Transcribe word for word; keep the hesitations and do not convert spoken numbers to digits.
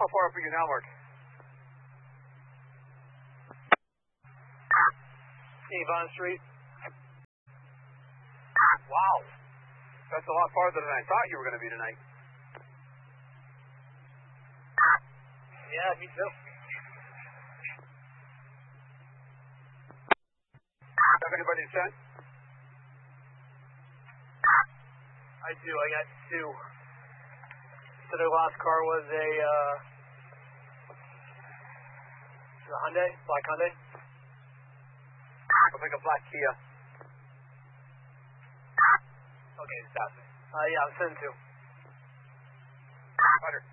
How far up are you now, Mark? Avon Street. Wow. That's a lot farther than I thought you were going to be tonight. Yeah, me too. Have anybody sent? I do. I got two. So their last car was a, uh, a Hyundai, black Hyundai. Looks like a black Kia. Okay, stop it. Uh, yeah, I'm sending two. Roger.